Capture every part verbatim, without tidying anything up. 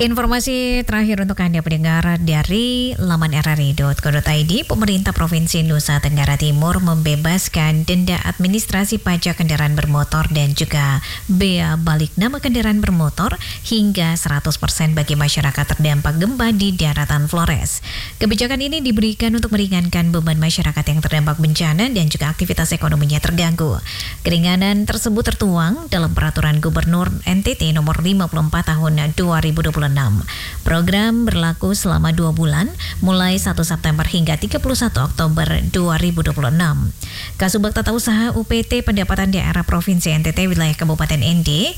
Informasi terakhir untuk Anda pendengar dari laman r r i dot co dot i d, pemerintah Provinsi Nusa Tenggara Timur membebaskan denda administrasi pajak kendaraan bermotor dan juga bea balik nama kendaraan bermotor hingga seratus persen bagi masyarakat terdampak gempa di daratan Flores. Kebijakan ini diberikan untuk meringankan beban masyarakat yang terdampak bencana dan juga aktivitas ekonominya terganggu. Keringanan tersebut tertuang dalam Peraturan Gubernur N T T nomor lima puluh empat tahun dua ribu dua puluh enam. Program berlaku selama dua bulan, mulai satu September hingga tiga puluh satu Oktober dua ribu dua puluh enam. Kasubag Tata Usaha U P T Pendapatan Daerah Provinsi N T T Wilayah Kabupaten N D,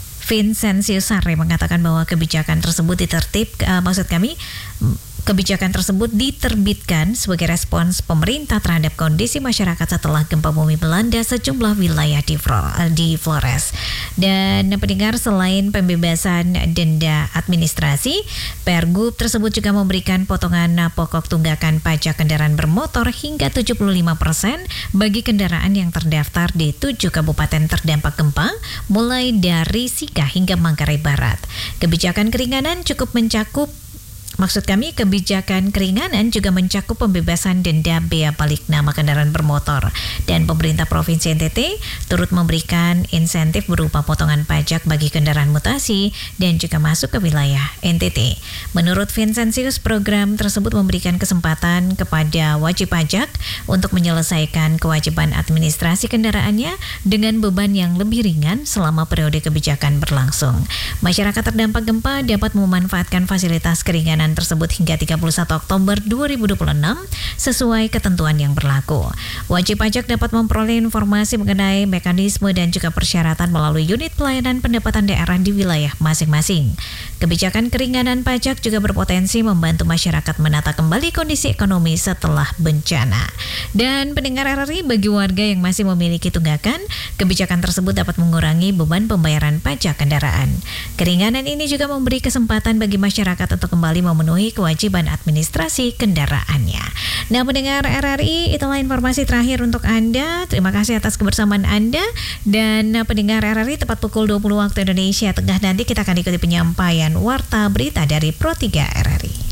Vincenzius Sari, mengatakan bahwa kebijakan tersebut ditertib, uh, maksud kami, kebijakan tersebut diterbitkan sebagai respons pemerintah terhadap kondisi masyarakat setelah gempa bumi melanda sejumlah wilayah di, di Flores. Dan pendengar, selain pembebasan denda administrasi, Pergub tersebut juga memberikan potongan pokok tunggakan pajak kendaraan bermotor hingga tujuh puluh lima persen bagi kendaraan yang terdaftar di tujuh kabupaten terdampak gempa, mulai dari Sika hingga Manggarai Barat. Kebijakan keringanan cukup mencakup Maksud kami, kebijakan keringanan juga mencakup pembebasan denda bea balik nama kendaraan bermotor. Dan pemerintah Provinsi N T T turut memberikan insentif berupa potongan pajak bagi kendaraan mutasi dan juga masuk ke wilayah N T T. Menurut Vincenzius, program tersebut memberikan kesempatan kepada wajib pajak untuk menyelesaikan kewajiban administrasi kendaraannya dengan beban yang lebih ringan selama periode kebijakan berlangsung. Masyarakat terdampak gempa dapat memanfaatkan fasilitas keringanan tersebut hingga tiga puluh satu Oktober dua ribu dua puluh enam sesuai ketentuan yang berlaku. Wajib pajak dapat memperoleh informasi mengenai mekanisme dan juga persyaratan melalui unit pelayanan pendapatan daerah di wilayah masing-masing. Kebijakan keringanan pajak juga berpotensi membantu masyarakat menata kembali kondisi ekonomi setelah bencana. Dan pendengar R R I, bagi warga yang masih memiliki tunggakan, kebijakan tersebut dapat mengurangi beban pembayaran pajak kendaraan. Keringanan ini juga memberi kesempatan bagi masyarakat untuk kembali memenuhi kewajiban administrasi kendaraannya. Nah, pendengar R R I, itulah informasi terakhir untuk Anda. Terima kasih atas kebersamaan Anda. Dan pendengar R R I, tepat pukul dua puluh waktu Indonesia Tengah nanti kita akan ikuti penyampaian Warta Berita dari Pro tiga R R I.